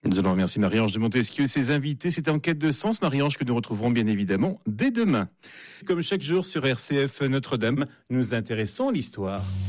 Nous allons remercier Marie-Ange de Montesquieu et ses invités. C'est En quête de sens, Marie-Ange, que nous retrouverons bien évidemment dès demain. Comme chaque jour sur RCF Notre-Dame, nous intéressons à l'histoire.